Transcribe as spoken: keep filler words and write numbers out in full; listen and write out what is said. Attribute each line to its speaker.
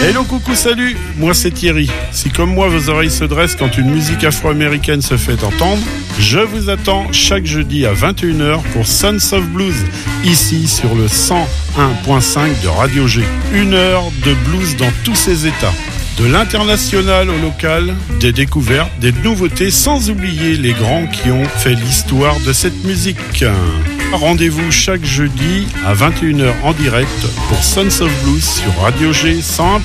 Speaker 1: Hello, coucou, salut, moi c'est Thierry. Si comme moi vos oreilles se dressent quand une musique afro-américaine se fait entendre, je vous attends chaque jeudi à vingt et une heures pour Sons of Blues, ici sur le cent un virgule cinq de Radio G. Une heure de blues dans tous ses états. De l'international au local, des découvertes, des nouveautés, sans oublier les grands qui ont fait l'histoire de cette musique. Rendez-vous chaque jeudi à vingt et une heures en direct pour Sons of Blues sur Radio G cent un.